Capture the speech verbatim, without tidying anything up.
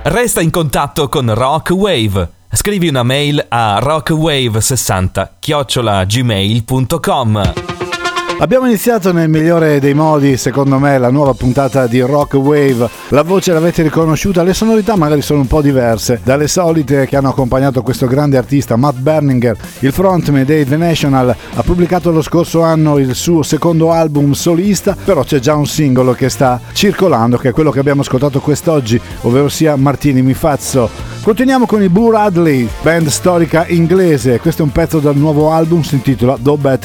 Resta in contatto con Rockwave. Scrivi una mail a rockwave sessanta chiocciola gmail punto com. Abbiamo iniziato nel migliore dei modi, secondo me, la nuova puntata di Rockwave. La voce l'avete riconosciuta, le sonorità magari sono un po' diverse dalle solite che hanno accompagnato questo grande artista. Matt Berninger, il frontman dei The National, ha pubblicato lo scorso anno il suo secondo album solista, però c'è già un singolo che sta circolando, che è quello che abbiamo ascoltato quest'oggi, ovvero sia Martini mi fazzo. Continuiamo con i Boo Radley, band storica inglese. Questo è un pezzo dal nuovo album, si intitola Do Better